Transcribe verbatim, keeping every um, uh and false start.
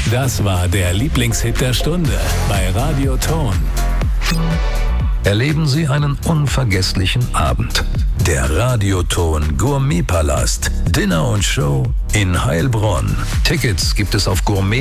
Das war der Lieblingshit der Stunde bei Radio Ton. Erleben Sie einen unvergesslichen Abend. Der Radioton Gourmetpalast. Dinner und Show in Heilbronn. Tickets gibt es auf Gourmet